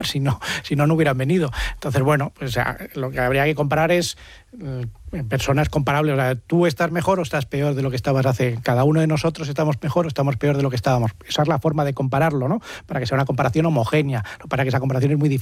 si no hubieran venido. Entonces, bueno, pues lo que habría que comparar es personas comparables. O sea, tú estás mejor o estás peor de lo que estabas hace. Cada uno de nosotros estamos mejor o estamos peor de lo que estábamos. Esa es la forma de compararlo, ¿no? Para que sea una comparación homogénea, no para que esa comparación es muy difícil.